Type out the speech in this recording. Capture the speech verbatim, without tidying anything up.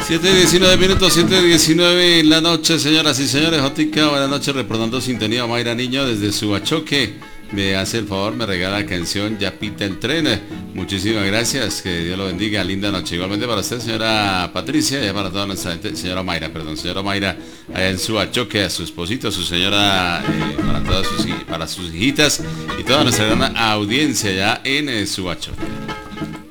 siete diecinueve minutos, siete diecinueve en la noche, señoras y señores. Jotica, buenas noches, reportando sintonía. Mayra Niño desde Subachoque me hace el favor, me regala la canción Ya Pita el Tren. Muchísimas gracias, que Dios lo bendiga, linda noche. Igualmente para usted, señora Patricia, y para toda nuestra gente, señora Mayra, perdón, señora Mayra, allá en Subachoque, a su esposito, a su señora, eh, para todas sus, para sus hijitas y toda nuestra gran audiencia allá en eh, Subachoque.